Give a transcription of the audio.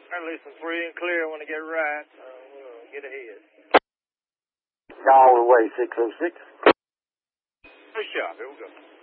At least I'm free and clear when I get right. We'll get ahead. Galway 606. Push up. Here we go.